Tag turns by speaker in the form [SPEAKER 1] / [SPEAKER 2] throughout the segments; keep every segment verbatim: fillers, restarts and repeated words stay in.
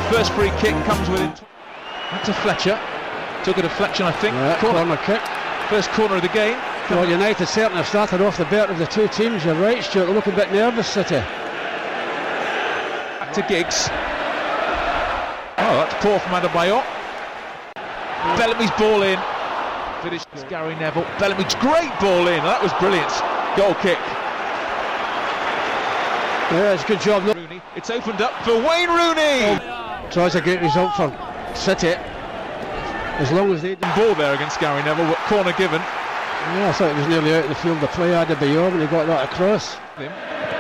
[SPEAKER 1] First free kick comes within. Back to Fletcher. Took a deflection, I think.
[SPEAKER 2] Yeah, corner. corner kick.
[SPEAKER 1] First corner of the game.
[SPEAKER 2] Well, United certainly have started off the better of the two teams. You're right, Stuart. They look a bit nervous, City.
[SPEAKER 1] Back to Giggs. Oh, that's poor from Adebayor. Bellamy's ball in. Finished Gary Neville. Bellamy's great ball in. That was brilliant. Goal kick.
[SPEAKER 2] Yeah, it's a good job.
[SPEAKER 1] Rooney. It's opened up for Wayne Rooney.
[SPEAKER 2] Oh. So it's a great result for City. As long as they
[SPEAKER 1] didn't ball there against Gary Neville, corner given.
[SPEAKER 2] Yeah, I thought it was nearly out of the field of play. Adebayor when he got that across.
[SPEAKER 1] Him.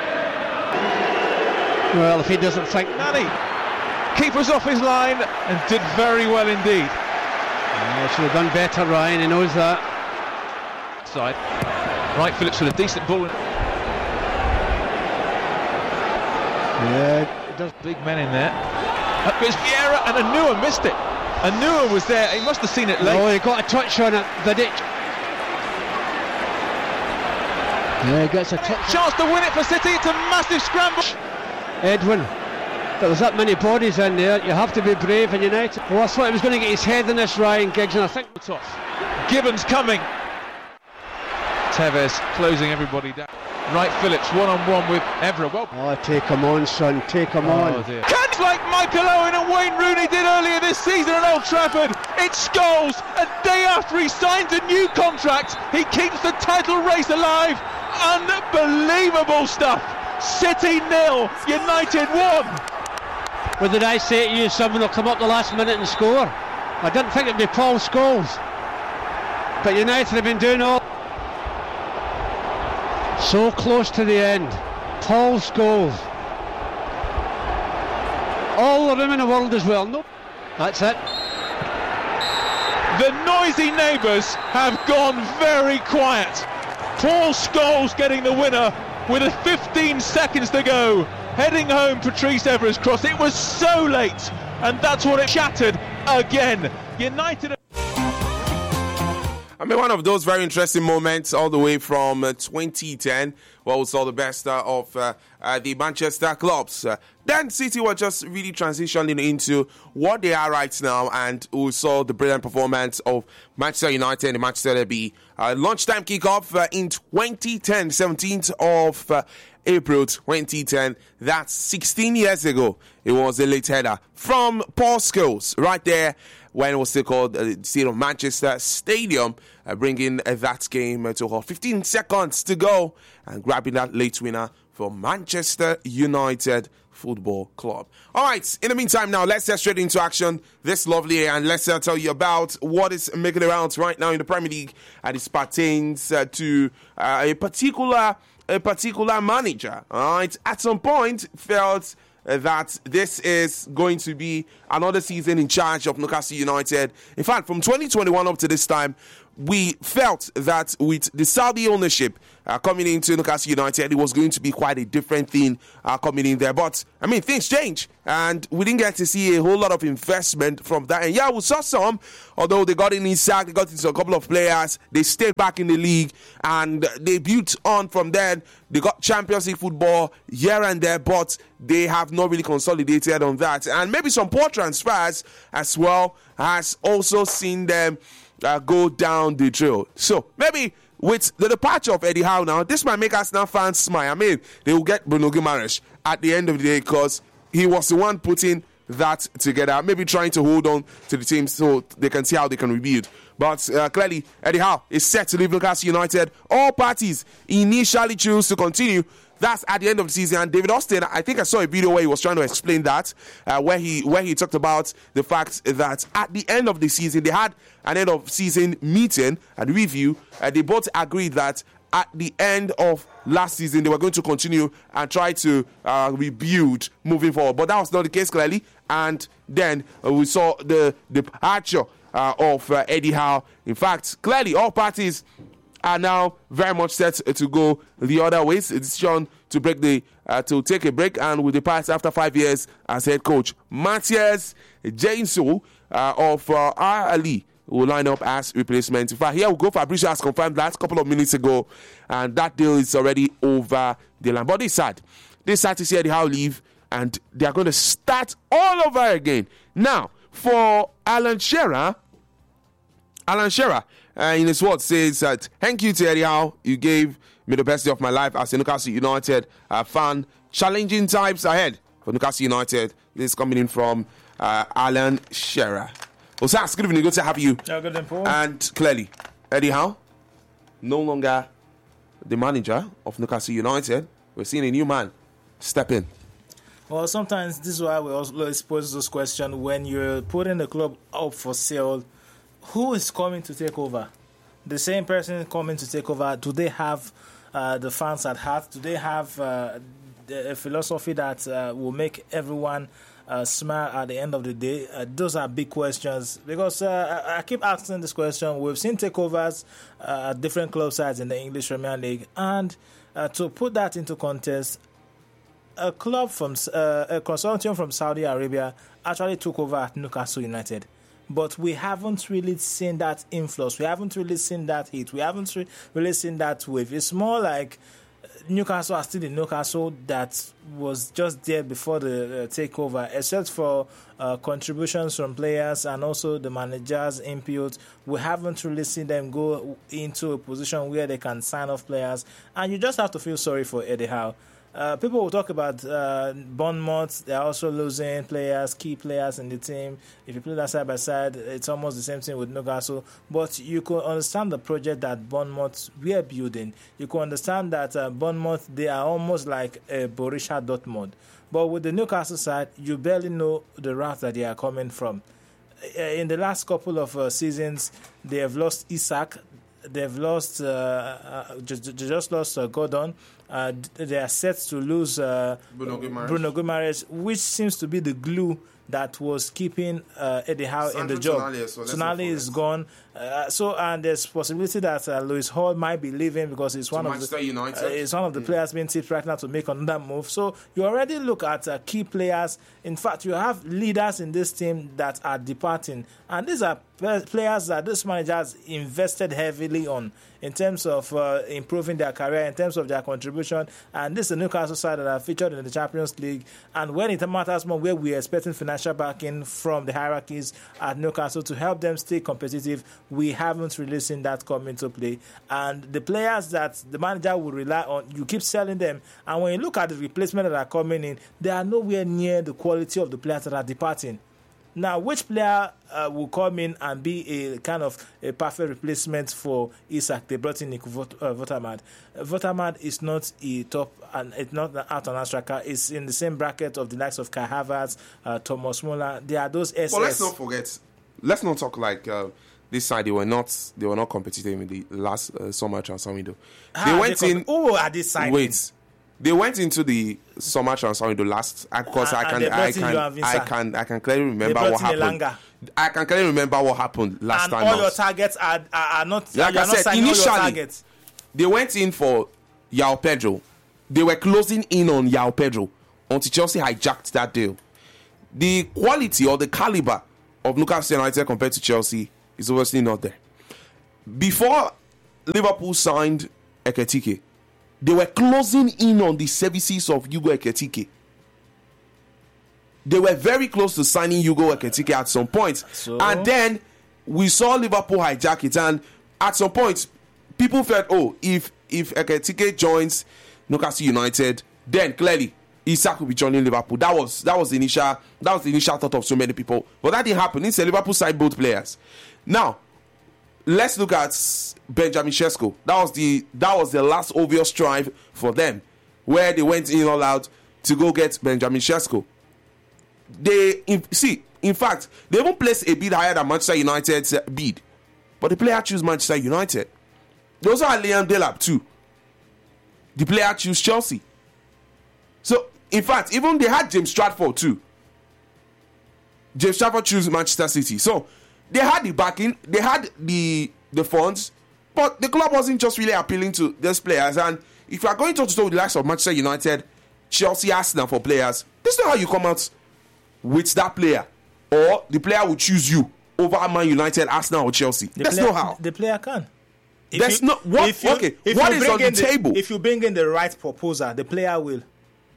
[SPEAKER 2] Well, if he doesn't think.
[SPEAKER 1] Nani. Keeper's off his line and did very well indeed.
[SPEAKER 2] Yeah, should have done better, Ryan. He knows that.
[SPEAKER 1] Side. Right, Phillips with a decent ball.
[SPEAKER 2] Yeah, it
[SPEAKER 1] does. Big men in there. Up goes Vieira, and Anua missed it. Anua was there. He must have seen it late.
[SPEAKER 2] Oh, he got a touch on it. Vidic. Yeah, he gets a touch.
[SPEAKER 1] Chance to win it for City. It's a massive scramble.
[SPEAKER 2] Edwin. There's that many bodies in there. You have to be brave in United. Well, I thought he was going to get his head in this, Ryan Giggs, and I think it's off.
[SPEAKER 1] Gibbons coming. Tevez closing everybody down. Right, Phillips one-on-one with Evra. Well,
[SPEAKER 2] oh, take him on, son. Take him
[SPEAKER 1] oh,
[SPEAKER 2] on.
[SPEAKER 1] Dear. Cans like Michael Owen and Wayne Rooney did earlier this season at Old Trafford. It's Scholes. A day after he signs a new contract, he keeps the title race alive. Unbelievable stuff. City nil, United one.
[SPEAKER 2] Well, did I say to you someone will come up the last minute and score? I didn't think it'd be Paul Scholes. But United have been doing all. So close to the end. Paul Scholes. All the room in the world as well. Nope. That's it.
[SPEAKER 1] The noisy neighbours have gone very quiet. Paul Scholes getting the winner with fifteen seconds to go. Heading home, Patrice Evra's cross. It was so late, and that's what it shattered again. United.
[SPEAKER 3] I mean, one of those very interesting moments all the way from uh, twenty ten, where we saw the best uh, of uh, uh, the Manchester clubs. Uh, then City were just really transitioning into what they are right now, and we saw the brilliant performance of Manchester United and the Manchester Derby. Uh, lunchtime kickoff uh, in twenty ten, seventeenth of uh, April twenty ten. That's sixteen years ago. It was a late header from Paul Scholes right there when it was still called the uh, State of Manchester Stadium, uh, bringing uh, that game uh, to about fifteen seconds to go and grabbing that late winner for Manchester United Football Club. All right, in the meantime now, let's get straight into action this lovely and let's uh, tell you about what is making the rounds right now in the Premier League, and it pertains uh, to uh, a particular a particular manager. All right, at some point felt uh, that this is going to be another season in charge of Newcastle United. In fact, from twenty twenty-one up to this time, we felt that with the Saudi ownership uh, coming into Newcastle United, it was going to be quite a different thing uh, coming in there. But, I mean, things change, and we didn't get to see a whole lot of investment from that. And, yeah, we saw some, although they got in Isak, they got into a couple of players, they stayed back in the league, and they built on from then. They got Champions League football here and there, but they have not really consolidated on that. And maybe some poor transfers as well has also seen them Uh, go down the trail. So maybe with the departure of Eddie Howe now, this might make Arsenal fans smile. I mean, they will get Bruno Guimaraes at the end of the day because he was the one putting that together, maybe trying to hold on to the team so they can see how they can rebuild. But uh, clearly, Eddie Howe is set to leave Newcastle United. All parties initially choose to continue. That's at the end of the season. And David Austin, I think I saw a video where he was trying to explain that, uh, where he where he talked about the fact that at the end of the season, they had an end of season meeting and review. Uh, they both agreed that at the end of last season, they were going to continue and try to uh, rebuild moving forward. But that was not the case, clearly. And then uh, we saw the departure uh, of uh, Eddie Howe. In fact, clearly, all parties are now very much set to go the other ways. A decision to break the uh, to take a break and will depart after five years as head coach. Matthias Jainso uh, of uh, R. Ali will line up as replacement. In fact, here we go. Fabrizio has confirmed that a couple of minutes ago, and that deal is already over the line. But it's sad. This sad to see Eddie Howe leave, and they are going to start all over again. Now, for Alan Shearer, Alan Shearer, uh, in his words, says that, thank you to Eddie Howe. You gave me the best day of my life as a Newcastle United uh, fan. Challenging times ahead for Newcastle United. This is coming in from uh, Alan Shearer. Osas, good evening. Good to have you.
[SPEAKER 4] Yeah, good evening, Paul.
[SPEAKER 3] And clearly, Eddie Howe, no longer the manager of Newcastle United. We're seeing a new man step in.
[SPEAKER 4] Well, sometimes this is why we always pose this question. When you're putting the club up for sale, who is coming to take over? The same person coming to take over, do they have uh, the fans at heart? Do they have uh, the, a philosophy that uh, will make everyone uh, smile at the end of the day? Uh, those are big questions. Because uh, I, I keep asking this question. We've seen takeovers uh, at different club sides in the English Premier League. And uh, to put that into context, a club from uh, a consortium from Saudi Arabia actually took over at Newcastle United, but we haven't really seen that influence. We haven't really seen that hit. We haven't re- really seen that wave. It's more like Newcastle are still the Newcastle that was just there before the uh, takeover, except for uh, contributions from players and also the manager's input. We haven't really seen them go into a position where they can sign off players, and you just have to feel sorry for Eddie Howe. Uh, people will talk about uh, Bournemouth. They're also losing players, key players in the team. If you play that side by side, it's almost the same thing with Newcastle. But you can understand the project that Bournemouth we are building. You can understand that uh, Bournemouth, they are almost like a Borussia Dortmund. But with the Newcastle side, you barely know the route that they are coming from. In the last couple of uh, seasons, they have lost Isak. They've lost, uh, uh, just, just lost uh, Gordon. Uh, they are set to lose uh,
[SPEAKER 3] Bruno Guimaraes.
[SPEAKER 4] Bruno Guimaraes, which seems to be the glue that was keeping uh, Eddie Howe in the job.
[SPEAKER 3] Tonali, so
[SPEAKER 4] Tonali is gone. Uh, so, and there's possibility that uh, Lewis Hall might be leaving because he's one, of the, uh, he's one of the mm. players being tipped right now to make another move. So you already look at uh, key players. In fact, you have leaders in this team that are departing. And these are players that this manager has invested heavily on in terms of uh, improving their career, in terms of their contribution. And this is the Newcastle side that are featured in the Champions League. And when it matters more, where we are expecting financial backing from the hierarchies at Newcastle to help them stay competitive, we haven't really seen that come into play. And the players that the manager will rely on, you keep selling them. And when you look at the replacements that are coming in, they are nowhere near the quality of the players that are departing. Now, which player uh, will come in and be a kind of a perfect replacement for Isak? They brought in Nico Vot- uh, Votamad. Uh, Votamad is not a top and it's not an out-and-out striker. It's in the same bracket of the likes of Kai Havertz, uh, Thomas Muller. They are those S S.
[SPEAKER 3] But let's not forget. Let's not talk like uh, this side. They were not. They were not competitive in the last uh, summer transfer window.
[SPEAKER 4] How
[SPEAKER 3] they went
[SPEAKER 4] they
[SPEAKER 3] in.
[SPEAKER 4] Oh, are they signing?
[SPEAKER 3] Wait. They went into the summer transfer window last because I can I can I can I can clearly remember what happened. I can clearly remember what happened last
[SPEAKER 4] and
[SPEAKER 3] time.
[SPEAKER 4] And all your targets are are, are not.
[SPEAKER 3] Like I said, initially they went in for João Pedro. They were closing in on João Pedro until Chelsea hijacked that deal. The quality or the caliber of Newcastle United compared to Chelsea is obviously not there. Before Liverpool signed Ekitike, they were closing in on the services of Hugo Ekitike. They were very close to signing Hugo Ekitike at some point. So? And then we saw Liverpool hijack it. And at some point, people felt, oh, if if Ekitike joins Newcastle United, then clearly Isak will be joining Liverpool. That was that was the initial that was the initial thought of so many people. But that didn't happen. Instead, Liverpool signed both players. Now, let's look at Benjamin Sesko. That was the that was the last obvious drive for them, where they went in all out to go get Benjamin Sesko. They in, see, in fact, they even placed a bid higher than Manchester United's bid, but the player chose Manchester United. They also had Liam Delap too. The player chose Chelsea. So, in fact, even they had James Stratford too. James Stratford chose Manchester City. So they had the backing, they had the the funds, but the club wasn't just really appealing to these players. And if you are going to talk with the likes of Manchester United, Chelsea, Arsenal for players, this is not how you come out with that player, or the player will choose you over Man United, Arsenal, or Chelsea.
[SPEAKER 4] The
[SPEAKER 3] That's
[SPEAKER 4] player,
[SPEAKER 3] not how.
[SPEAKER 4] The player can. If
[SPEAKER 3] That's
[SPEAKER 4] you,
[SPEAKER 3] not what.
[SPEAKER 4] If you,
[SPEAKER 3] okay,
[SPEAKER 4] if
[SPEAKER 3] what
[SPEAKER 4] you
[SPEAKER 3] is on the,
[SPEAKER 4] the
[SPEAKER 3] table?
[SPEAKER 4] If you bring in the right proposal, the player will.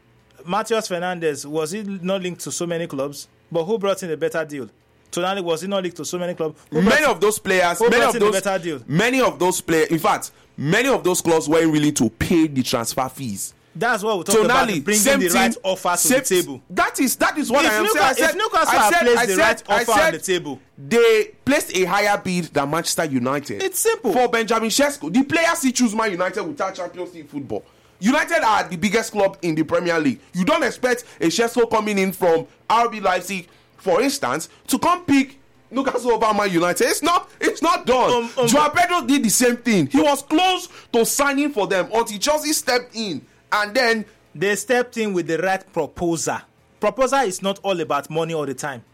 [SPEAKER 4] Matheus Fernandes, was he not linked to so many clubs? But who brought in a better deal? Tonali, was he not linked to so many clubs? Who
[SPEAKER 3] many of those players,
[SPEAKER 4] who
[SPEAKER 3] many
[SPEAKER 4] brought
[SPEAKER 3] of
[SPEAKER 4] in a
[SPEAKER 3] those,
[SPEAKER 4] better deal?
[SPEAKER 3] many of those players, in fact, many of those clubs weren't willing to pay the transfer fees.
[SPEAKER 4] That's what we're talking about,
[SPEAKER 3] Tonali,
[SPEAKER 4] bringing
[SPEAKER 3] same
[SPEAKER 4] the
[SPEAKER 3] thing,
[SPEAKER 4] right offer to
[SPEAKER 3] same,
[SPEAKER 4] the table.
[SPEAKER 3] That is that is what
[SPEAKER 4] If
[SPEAKER 3] I am
[SPEAKER 4] Newcastle-
[SPEAKER 3] saying. I
[SPEAKER 4] if
[SPEAKER 3] said,
[SPEAKER 4] Newcastle
[SPEAKER 3] I
[SPEAKER 4] have
[SPEAKER 3] said,
[SPEAKER 4] placed
[SPEAKER 3] I
[SPEAKER 4] the
[SPEAKER 3] said,
[SPEAKER 4] right
[SPEAKER 3] I
[SPEAKER 4] offer on
[SPEAKER 3] said
[SPEAKER 4] the table.
[SPEAKER 3] They placed a higher bid than Manchester United.
[SPEAKER 4] It's simple.
[SPEAKER 3] For Benjamin Sesko, the players he choose Man United without Champions League football. United are the biggest club in the Premier League. You don't expect a Sesko coming in from R B Leipzig, for instance, to come pick Newcastle over Man United. It's not. It's not done.
[SPEAKER 4] Um, um,
[SPEAKER 3] Joao Pedro did the same thing. He was close to signing for them until Chelsea stepped in, and then
[SPEAKER 4] They stepped in with the right proposer. Proposer is not all about money all the time.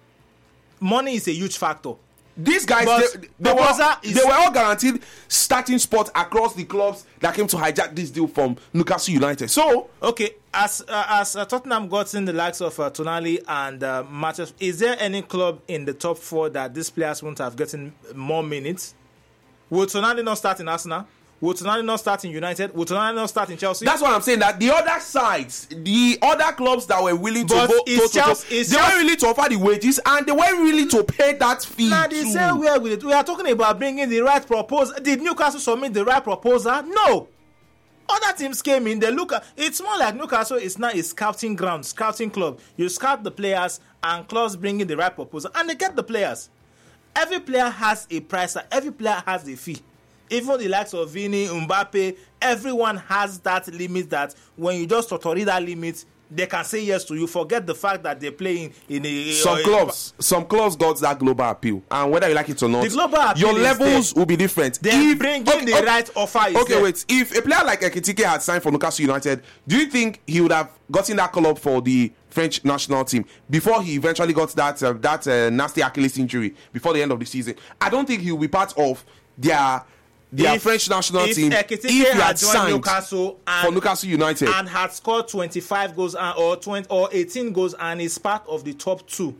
[SPEAKER 4] Money is a huge factor.
[SPEAKER 3] these guys,
[SPEAKER 4] But
[SPEAKER 3] they, they, were,
[SPEAKER 4] Proposa is-
[SPEAKER 3] they were all guaranteed starting spots across the clubs that came to hijack this deal from Newcastle United. So,
[SPEAKER 4] Okay, as uh, as uh, Tottenham got in the likes of uh, Tonali and uh, Matheus, is there any club in the top four that these players won't have gotten more minutes? Will Tonali not start in Arsenal? Will Tonali not start in United? Will Tonali not start in Chelsea?
[SPEAKER 3] that's what I'm saying. That the other sides, the other clubs that were willing to
[SPEAKER 4] But
[SPEAKER 3] go,
[SPEAKER 4] is
[SPEAKER 3] to, to,
[SPEAKER 4] Chelsea-
[SPEAKER 3] to,
[SPEAKER 4] is
[SPEAKER 3] they
[SPEAKER 4] Chelsea-
[SPEAKER 3] weren't willing to offer the wages, and they weren't willing to pay that fee.
[SPEAKER 4] Now the
[SPEAKER 3] too.
[SPEAKER 4] same way with it, we are talking about bringing the right proposal. Did Newcastle submit the right proposal? No. Other teams came in. They look at it's more like Newcastle is now a scouting ground, scouting club. You scout the players, and clubs bring in the right proposal, and they get the players. Every player has a price. Every player has a fee. Even the likes of Vini, Mbappe, everyone has that limit. That when you just totori that limit, they can say yes to you. Forget the fact that they're playing in a
[SPEAKER 3] Some
[SPEAKER 4] a-
[SPEAKER 3] clubs, some clubs got that global appeal, and whether you like it or not,
[SPEAKER 4] The global appeal
[SPEAKER 3] your
[SPEAKER 4] is
[SPEAKER 3] levels will be different.
[SPEAKER 4] They bring in the right offer. Is
[SPEAKER 3] Okay,
[SPEAKER 4] there.
[SPEAKER 3] wait. If a player like Ekitike had signed for Newcastle United, do you think he would have gotten that call up for the French national team before he eventually got that uh, that uh, nasty Achilles injury before the end of the season? I don't think he will be part of their their
[SPEAKER 4] If-
[SPEAKER 3] French national
[SPEAKER 4] if
[SPEAKER 3] team
[SPEAKER 4] Ekitike
[SPEAKER 3] if he
[SPEAKER 4] had
[SPEAKER 3] had
[SPEAKER 4] joined
[SPEAKER 3] signed
[SPEAKER 4] Newcastle and,
[SPEAKER 3] for Newcastle United.
[SPEAKER 4] and had scored twenty-five goals and, or twenty or eighteen goals and is part of the top two,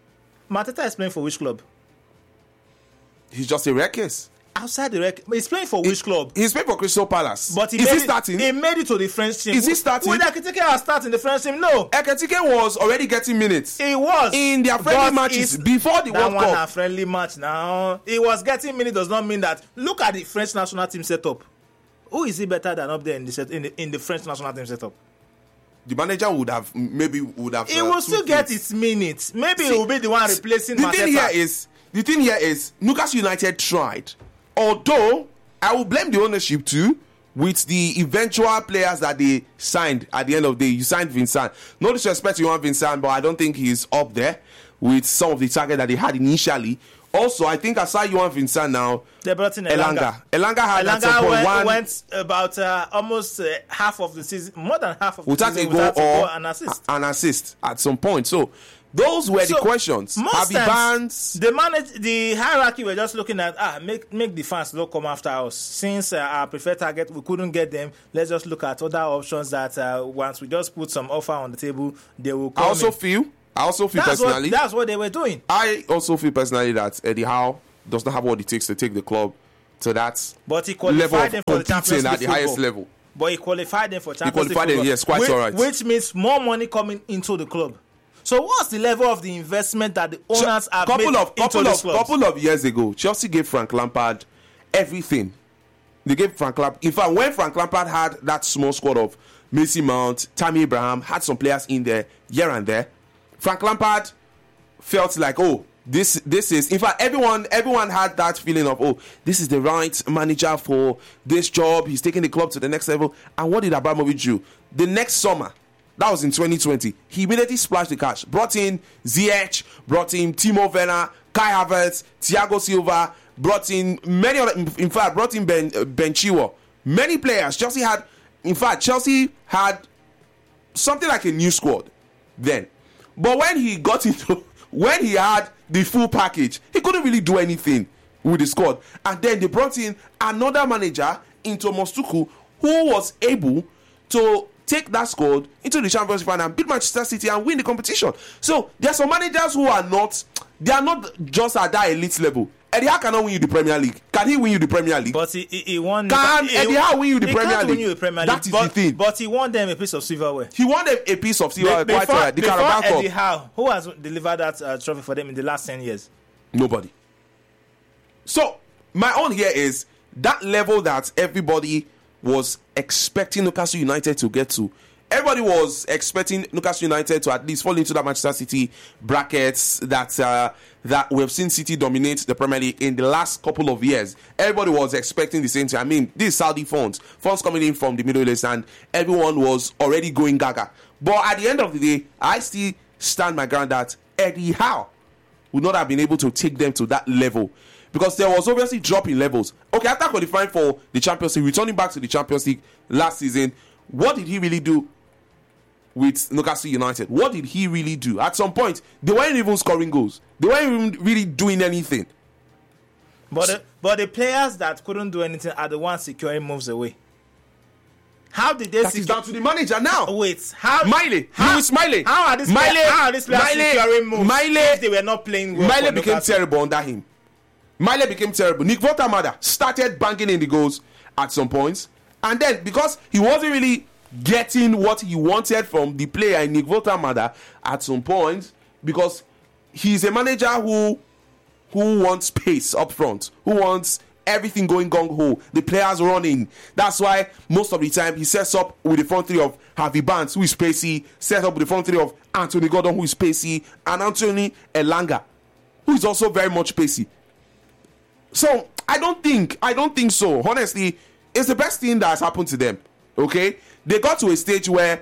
[SPEAKER 4] Mateta is playing for which club?
[SPEAKER 3] He's just a reckless.
[SPEAKER 4] Outside the rec, he's playing for which club?
[SPEAKER 3] He's playing for Crystal Palace.
[SPEAKER 4] But he
[SPEAKER 3] is
[SPEAKER 4] made
[SPEAKER 3] he
[SPEAKER 4] it-
[SPEAKER 3] starting?
[SPEAKER 4] He made it to the French team.
[SPEAKER 3] Is he starting?
[SPEAKER 4] Would Ekitike have started in the French team? No,
[SPEAKER 3] Ekitike was already getting minutes.
[SPEAKER 4] he was
[SPEAKER 3] In their friendly
[SPEAKER 4] But
[SPEAKER 3] matches
[SPEAKER 4] it's-
[SPEAKER 3] before the
[SPEAKER 4] that
[SPEAKER 3] World
[SPEAKER 4] one
[SPEAKER 3] Cup.
[SPEAKER 4] a friendly match now. He was getting minutes does not mean that. Look at the French national team setup. Who is he better than up there in the set, in the, in the French national team setup?
[SPEAKER 3] The manager would have maybe would have.
[SPEAKER 4] He
[SPEAKER 3] uh,
[SPEAKER 4] will still
[SPEAKER 3] tweaked
[SPEAKER 4] get
[SPEAKER 3] it.
[SPEAKER 4] his minutes. Maybe
[SPEAKER 3] See,
[SPEAKER 4] he will be the one replacing
[SPEAKER 3] The
[SPEAKER 4] Mateta.
[SPEAKER 3] thing here is the thing here is Newcastle United tried, although I will blame the ownership too with the eventual players that they signed at the end of the day. You signed Vincent. No disrespect to Johan Vincent, but I don't think he's up there with some of the target that they had initially. Also, I think aside Johan Vincent now,
[SPEAKER 4] They brought in Elanga.
[SPEAKER 3] Elanga, Elanga had at some
[SPEAKER 4] Elanga
[SPEAKER 3] point
[SPEAKER 4] went,
[SPEAKER 3] one
[SPEAKER 4] went about uh, almost uh, half of the season, more than half of the
[SPEAKER 3] without a
[SPEAKER 4] season
[SPEAKER 3] goal
[SPEAKER 4] without a
[SPEAKER 3] or
[SPEAKER 4] goal and assist.
[SPEAKER 3] an assist at some point. So those were the
[SPEAKER 4] So,
[SPEAKER 3] questions.
[SPEAKER 4] most
[SPEAKER 3] Harvey
[SPEAKER 4] times,
[SPEAKER 3] Barnes.
[SPEAKER 4] The manage the hierarchy were just looking at ah make make the fans not come after us. Since uh, our preferred target we couldn't get them, let's just look at other options that uh, once we just put some offer on the table, they will come
[SPEAKER 3] I also
[SPEAKER 4] in.
[SPEAKER 3] feel. I also feel
[SPEAKER 4] That's
[SPEAKER 3] personally.
[SPEAKER 4] what that's what they were doing.
[SPEAKER 3] I also feel personally that Eddie Howe does not have what it takes to take the club to that
[SPEAKER 4] But he
[SPEAKER 3] level
[SPEAKER 4] qualified
[SPEAKER 3] of
[SPEAKER 4] them for the Champions
[SPEAKER 3] competing
[SPEAKER 4] League
[SPEAKER 3] at the highest
[SPEAKER 4] football.
[SPEAKER 3] level.
[SPEAKER 4] But he qualified them for Champions
[SPEAKER 3] qualified
[SPEAKER 4] League
[SPEAKER 3] them,
[SPEAKER 4] football,
[SPEAKER 3] yes, quite
[SPEAKER 4] which,
[SPEAKER 3] all right.
[SPEAKER 4] Which means more money coming into the club. So what's the level of the investment that the owners have
[SPEAKER 3] couple
[SPEAKER 4] made
[SPEAKER 3] of
[SPEAKER 4] into
[SPEAKER 3] couple
[SPEAKER 4] these
[SPEAKER 3] of
[SPEAKER 4] clubs?
[SPEAKER 3] couple of years ago, Chelsea gave Frank Lampard everything. They gave Frank Lampard. In fact, when Frank Lampard had that small squad of Mason Mount, Tammy Abraham, had some players in there here and there, Frank Lampard felt like, oh, this this is. In fact, everyone everyone had that feeling of, oh, this is the right manager for this job. He's taking the club to the next level. And what did Abramovich do? The next summer, that was in twenty twenty, he immediately splashed the cash. Brought in Ziyech, brought in Timo Werner, Kai Havertz, Thiago Silva, brought in many other, in fact, brought in Ben, uh, Ben Chilwell. Many players. Chelsea had, in fact, Chelsea had something like a new squad then. But when he got into, when he had the full package, he couldn't really do anything with the squad. And then they brought in another manager in Thomas Tuchel, who was able to take that squad into the Champions League final and beat Manchester City and win the competition. So there are some managers who are not, they are not just at that elite level. Eddie Howe cannot win you the Premier League. Can he win you the Premier League?
[SPEAKER 4] But he, he, he won.
[SPEAKER 3] Can
[SPEAKER 4] he,
[SPEAKER 3] Eddie Howe win you the
[SPEAKER 4] he
[SPEAKER 3] Premier
[SPEAKER 4] can't
[SPEAKER 3] League?
[SPEAKER 4] Win you a Premier League?
[SPEAKER 3] That is
[SPEAKER 4] but,
[SPEAKER 3] the thing.
[SPEAKER 4] But he won them a piece of silverware.
[SPEAKER 3] He won them a piece of silverware.
[SPEAKER 4] Be,
[SPEAKER 3] Quite
[SPEAKER 4] before,
[SPEAKER 3] right. The
[SPEAKER 4] before
[SPEAKER 3] Carabao Cup.
[SPEAKER 4] Eddie Howe, who has delivered that uh, trophy for them in the last ten years?
[SPEAKER 3] Nobody. So my own here is that level that everybody was expecting Newcastle United to get to. Everybody was expecting Newcastle United to at least fall into that Manchester City brackets that uh, that we've seen City dominate the Premier League in the last couple of years. Everybody was expecting the same thing. I mean, these Saudi funds, funds coming in from the Middle East, and everyone was already going gaga. But at the end of the day, I still stand my ground that Eddie Howe would not have been able to take them to that level, because there was obviously drop in levels. Okay, after qualifying for the Champions League, returning back to the Champions League last season, what did he really do with Newcastle United? What did he really do? At some point, they weren't even scoring goals. They weren't even really doing anything.
[SPEAKER 4] But the, but the players that couldn't do anything are the ones securing moves away. How did they?
[SPEAKER 3] That
[SPEAKER 4] secu-
[SPEAKER 3] is down to the manager now.
[SPEAKER 4] Wait, how?
[SPEAKER 3] Miley,
[SPEAKER 4] how,
[SPEAKER 3] Lewis Miley.
[SPEAKER 4] How are these
[SPEAKER 3] Miley,
[SPEAKER 4] players, how are these players
[SPEAKER 3] Miley,
[SPEAKER 4] securing moves
[SPEAKER 3] Miley,
[SPEAKER 4] if they were not playing well?
[SPEAKER 3] Miley
[SPEAKER 4] for
[SPEAKER 3] became
[SPEAKER 4] Newcastle?
[SPEAKER 3] terrible under him. Miley became terrible. Nick Voltamada started banging in the goals at some points, and then because he wasn't really getting what he wanted from the player in Nick Voltamada at some point, because he's a manager who who wants pace up front, who wants everything going gung-ho, the players running. That's why most of the time he sets up with the front three of Harvey Barnes, who is pacey, sets up with the front three of Anthony Gordon, who is pacey, and Anthony Elanga, who is also very much pacey. So I don't think, I don't think so. Honestly, it's the best thing that has happened to them. Okay, they got to a stage where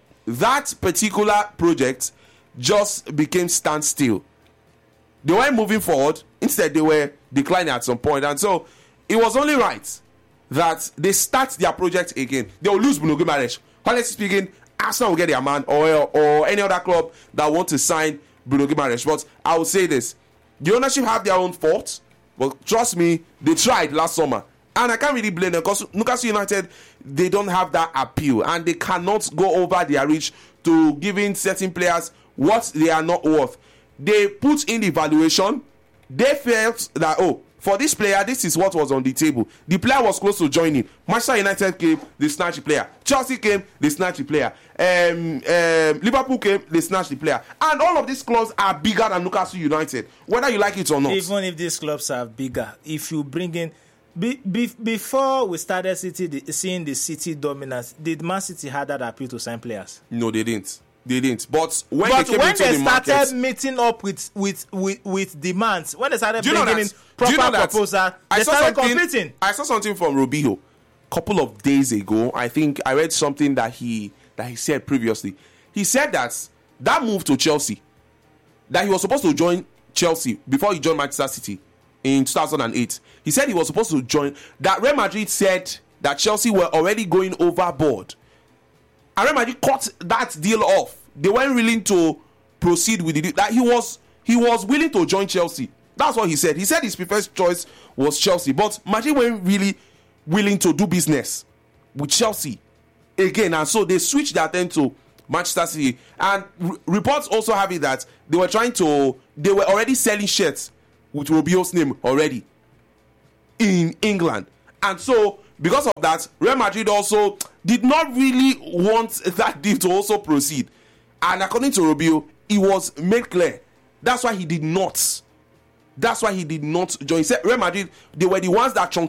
[SPEAKER 3] that particular project just became standstill. They weren't moving forward. Instead, they were declining at some point. And so, it was only right that they start their project again. They will lose Bruno Guimaraes. Honestly speaking, Arsenal will get their man, or, or any other club that want to sign Bruno Guimaraes. But I will say this. The ownership have their own faults. But trust me, they tried last summer. And I can't really blame them, because Newcastle United, they don't have that appeal. And they cannot go over their reach to giving certain players what they are not worth. They put in the valuation. They felt that, oh, for this player, this is what was on the table. The player was close to joining. Manchester United came, they snatched the player. Chelsea came, they snatched the player. Um, um, Liverpool came, they snatched the player. And all of these clubs are bigger than Newcastle United, whether you like it or not.
[SPEAKER 4] Even if these clubs are bigger, if you bring in... Be, be, before we started City, the, seeing the City dominance, did Man City have that appeal to sign players?
[SPEAKER 3] No, they didn't. They didn't. But when
[SPEAKER 4] but
[SPEAKER 3] they came
[SPEAKER 4] when
[SPEAKER 3] into
[SPEAKER 4] they
[SPEAKER 3] the
[SPEAKER 4] started
[SPEAKER 3] market,
[SPEAKER 4] meeting up with, with, with, with demands, when they started
[SPEAKER 3] Do you know
[SPEAKER 4] bringing in
[SPEAKER 3] that?
[SPEAKER 4] proper
[SPEAKER 3] Do you know that?
[SPEAKER 4] proposal,
[SPEAKER 3] I
[SPEAKER 4] they
[SPEAKER 3] saw
[SPEAKER 4] started
[SPEAKER 3] something-
[SPEAKER 4] competing.
[SPEAKER 3] I saw something from Robinho a couple of days ago. I think I read something that he that he said previously. He said that that move to Chelsea, that he was supposed to join Chelsea before he joined Manchester City in two thousand eight. He said he was supposed to join. That Real Madrid said that Chelsea were already going overboard, and Real Madrid cut that deal off. They weren't willing to proceed with the deal. That he was he was willing to join Chelsea. That's what he said. He said his preferred choice was Chelsea, but Madrid weren't really willing to do business with Chelsea again, and so they switched their attention to Manchester City. And r- reports also have it that they were trying to, they were already selling shirts with Robinho's name already in England, and so because of that, Real Madrid also did not really want that deal to also proceed. And according to Robinho, it was made clear that's why he did not. That's why he did not join. He said Real Madrid, they were the ones that